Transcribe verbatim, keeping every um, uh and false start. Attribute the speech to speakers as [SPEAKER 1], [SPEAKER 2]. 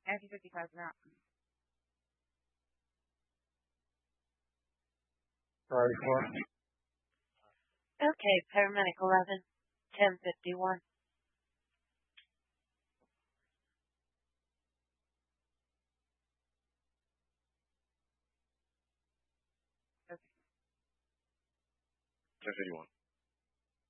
[SPEAKER 1] nineteen fifty-five now.
[SPEAKER 2] Priority four.
[SPEAKER 3] Okay, paramedic eleven, ten fifty-one.
[SPEAKER 1] Okay.
[SPEAKER 4] ten fifty-one.